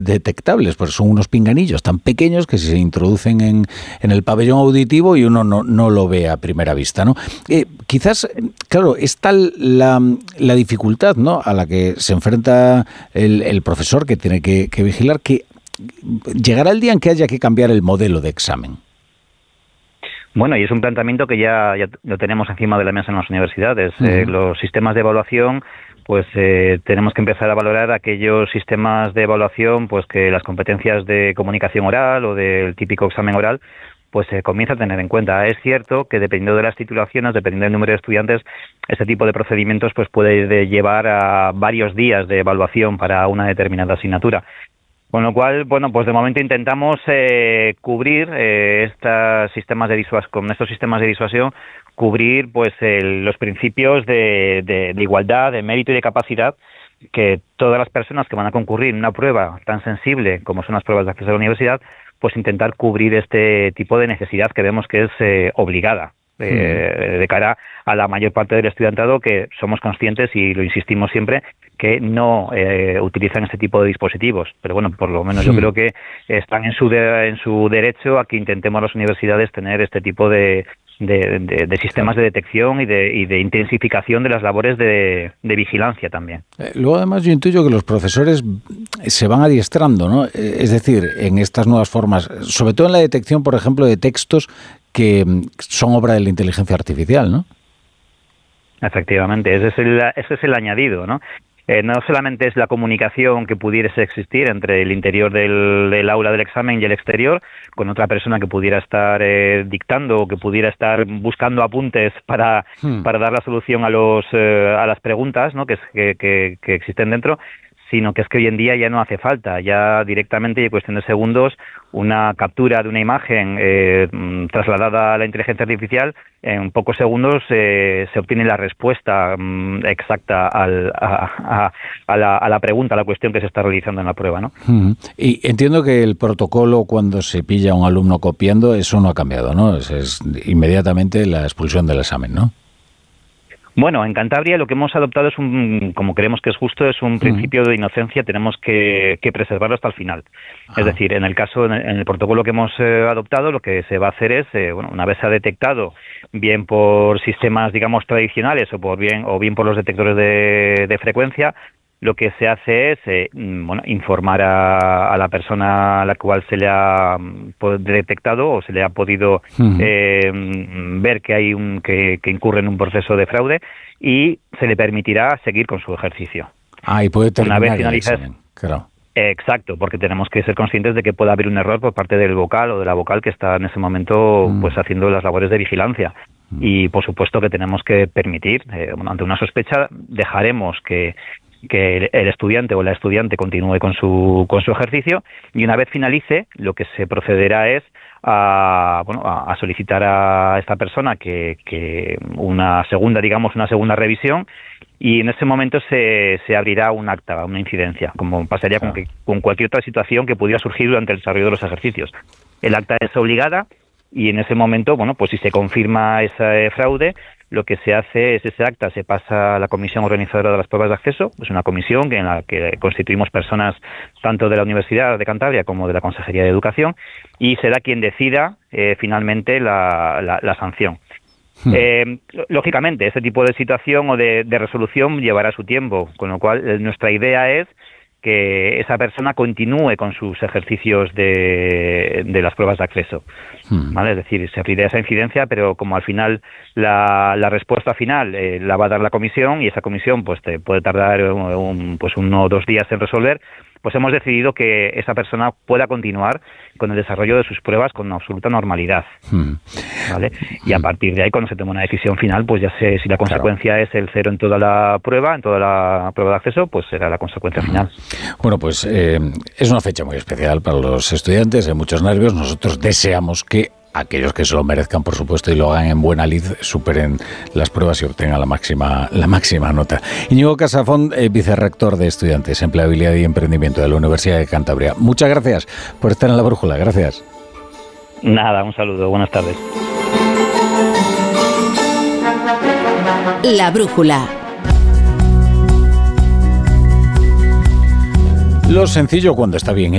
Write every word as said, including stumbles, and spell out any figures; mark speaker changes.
Speaker 1: detectables, pues son unos pinganillos tan pequeños que se introducen en, en el pabellón auditivo y uno no, no lo ve a primera vista, ¿no? Eh, quizás, claro, es tal la, la dificultad, ¿no?, a la que se enfrenta el, el profesor que tiene que, que vigilar, que llegará el día en que haya que cambiar el modelo de examen.
Speaker 2: Bueno, y es un planteamiento que ya, ya lo tenemos encima de la mesa en las universidades. Uh-huh. Eh, los sistemas de evaluación, pues eh, tenemos que empezar a valorar aquellos sistemas de evaluación, pues que las competencias de comunicación oral o del típico examen oral, pues se eh, comienza a tener en cuenta. Es cierto que dependiendo de las titulaciones, dependiendo del número de estudiantes, este tipo de procedimientos pues puede llevar a varios días de evaluación para una determinada asignatura. Con lo cual, bueno, pues de momento intentamos eh, cubrir eh, estos sistemas de disuasión, con estos sistemas de disuasión, cubrir pues el, los principios de, de, de igualdad, de mérito y de capacidad que todas las personas que van a concurrir en una prueba tan sensible como son las pruebas de acceso a la universidad, pues intentar cubrir este tipo de necesidad que vemos que es eh, obligada. Eh, de cara a la mayor parte del estudiantado, que somos conscientes y lo insistimos siempre que no eh, utilizan este tipo de dispositivos, pero bueno, por lo menos sí. Yo creo que están en su de, en su derecho a que intentemos las universidades tener este tipo de de, de, de sistemas de detección y de, y de intensificación de las labores de, de vigilancia también.
Speaker 1: Eh, luego además yo intuyo que los profesores se van adiestrando, ¿no? Es decir, en estas nuevas formas, sobre todo en la detección, por ejemplo, de textos que son obra de la inteligencia artificial, ¿no?
Speaker 2: Efectivamente, ese es el, ese es el añadido, ¿no? Eh, no solamente es la comunicación que pudiese existir entre el interior del, del aula del examen y el exterior, con otra persona que pudiera estar eh, dictando o que pudiera estar buscando apuntes para, hmm. para dar la solución a los eh, a las preguntas, ¿no?, que, que, que, que existen dentro, sino que es que hoy en día ya no hace falta, ya directamente y en cuestión de segundos, una captura de una imagen eh, trasladada a la inteligencia artificial, en pocos segundos eh, se obtiene la respuesta mm, exacta al, a, a, a, la, a la pregunta, a la cuestión que se está realizando en la prueba, ¿no?
Speaker 1: Uh-huh. Y entiendo que el protocolo cuando se pilla a un alumno copiando, eso no ha cambiado, ¿no? Es, es inmediatamente la expulsión del examen, ¿no?
Speaker 2: Bueno, en Cantabria lo que hemos adoptado es un, como creemos que es justo, es un principio de inocencia, tenemos que, que preservarlo hasta el final. Ajá. Es decir, en el caso, en el, en el protocolo que hemos eh, adoptado, lo que se va a hacer es, eh, bueno, una vez se ha detectado, bien por sistemas, digamos, tradicionales o por bien o bien por los detectores de, de frecuencia, lo que se hace es eh, bueno, informar a, a la persona a la cual se le ha detectado o se le ha podido uh-huh. eh, ver que hay un que, que incurre en un proceso de fraude y se le permitirá seguir con su ejercicio.
Speaker 1: Ah, y puede terminar
Speaker 2: Una vez finaliza,
Speaker 1: el examen, claro.
Speaker 2: Exacto, porque tenemos que ser conscientes de que puede haber un error por parte del vocal o de la vocal que está en ese momento uh-huh. pues haciendo las labores de vigilancia. Uh-huh. Y por supuesto que tenemos que permitir, eh, ante una sospecha, dejaremos que que el estudiante o la estudiante continúe con su con su ejercicio y una vez finalice lo que se procederá es a bueno a solicitar a esta persona que, que una segunda digamos una segunda revisión y en ese momento se, se abrirá un acta, una incidencia, como pasaría con, que, con cualquier otra situación que pudiera surgir durante el desarrollo de los ejercicios. El acta es obligada y en ese momento, bueno, pues si se confirma ese fraude, lo que se hace es ese acta se pasa a la comisión organizadora de las pruebas de acceso, es una comisión en la que constituimos personas tanto de la Universidad de Cantabria como de la Consejería de Educación y será quien decida eh, finalmente la, la, la sanción. Hmm. Eh, lógicamente, este tipo de situación o de, de resolución llevará su tiempo, con lo cual eh, nuestra idea es que esa persona continúe con sus ejercicios de, de las pruebas de acceso, hmm. ¿vale? Es decir, se abrirá esa incidencia, pero como al final la, la respuesta final eh, la va a dar la comisión y esa comisión pues te puede tardar un, pues uno o dos días en resolver, pues hemos decidido que esa persona pueda continuar con el desarrollo de sus pruebas con absoluta normalidad, hmm. ¿vale? Y a partir de ahí, cuando se tome una decisión final, pues ya sé si la consecuencia claro. es el cero en toda la prueba, en toda la prueba de acceso, pues será la consecuencia final.
Speaker 1: Bueno, pues eh, es una fecha muy especial para los estudiantes, hay muchos nervios. Nosotros deseamos que aquellos que se lo merezcan, por supuesto, y lo hagan en buena lid, superen las pruebas y obtengan la máxima la máxima nota. Íñigo Casafón, eh, vicerrector de Estudiantes, Empleabilidad y Emprendimiento de la Universidad de Cantabria. Muchas gracias por estar en La Brújula. Gracias.
Speaker 2: Nada, un saludo. Buenas tardes.
Speaker 3: La Brújula.
Speaker 1: Lo sencillo cuando está bien